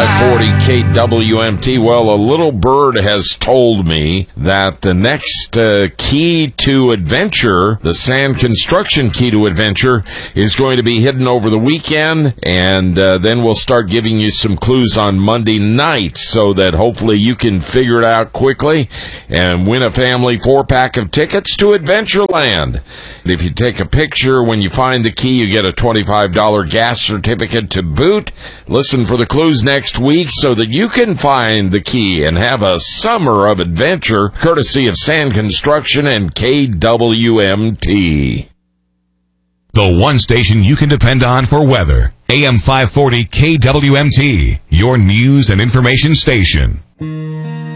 540 KWMT. Well, a little bird has told me that the next key to adventure, the sand construction key to adventure, is going to be hidden over the weekend, and then we'll start giving you some clues on Monday night so that hopefully you can figure it out quickly and win a family 4-pack of tickets to Adventureland. If you take a picture when you find the key, you get a $25 gas certificate to boot. Listen for the clues next week so that you can find the key and have a summer of adventure courtesy of Sand Construction and KWMT. The one station you can depend on for weather. AM 540 KWMT, your news and information station.